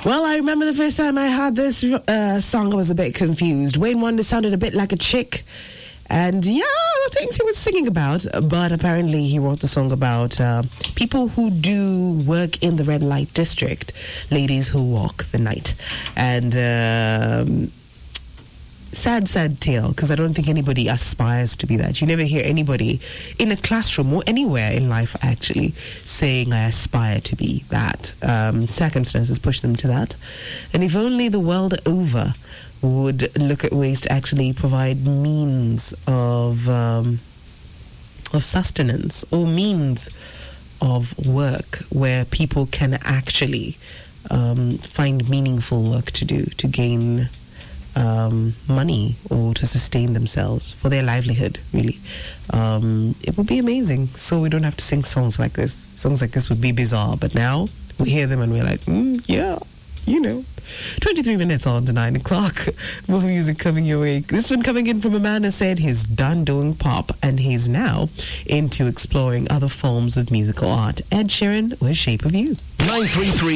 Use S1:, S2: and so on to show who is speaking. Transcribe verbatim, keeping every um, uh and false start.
S1: Well, I remember the first time I heard this uh, song, I was a bit confused. Wayne Wonder sounded a bit like a chick. And yeah, the things he was singing about. But apparently he wrote the song about uh, people who do work in the red light district. Ladies who walk the night. And um, sad, sad tale, because I don't think anybody aspires to be that. You never hear anybody in a classroom or anywhere in life actually saying, I aspire to be that. Um, circumstances push them to that. And if only the world over would look at ways to actually provide means of um, of sustenance or means of work where people can actually um, find meaningful work to do to gain um, money or to sustain themselves for their livelihood, really. Um, it would be amazing. So we don't have to sing songs like this. Songs like this would be bizarre, but now we hear them and we're like, mm, yeah, you know. twenty-three minutes on to nine o'clock. More music coming your way. This one coming in from a man who said he's done doing pop and he's now into exploring other forms of musical art. Ed Sheeran with Shape of You.
S2: nine three three